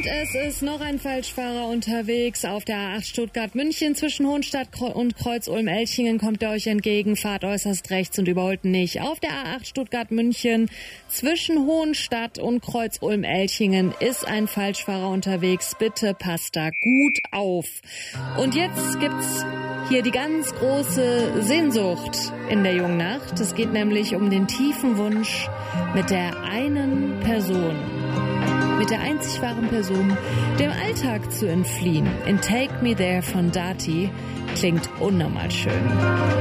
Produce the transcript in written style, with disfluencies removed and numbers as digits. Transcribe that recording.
es ist noch ein Falschfahrer unterwegs auf der A8 Stuttgart-München. Zwischen Hohenstadt und Kreuz-Ulm-Elchingen kommt er euch entgegen. Fahrt äußerst rechts und überholt nicht. Auf der A8 Stuttgart-München zwischen Hohenstadt und Kreuz-Ulm-Elchingen ist ein Falschfahrer unterwegs. Bitte passt da gut auf. Und jetzt gibt's hier die ganz große Sehnsucht in der jungen Nacht. Es geht nämlich um den tiefen Wunsch, mit der einen Person, mit der einzig wahren Person, dem Alltag zu entfliehen. In Take Me There von Dati klingt unnormal schön.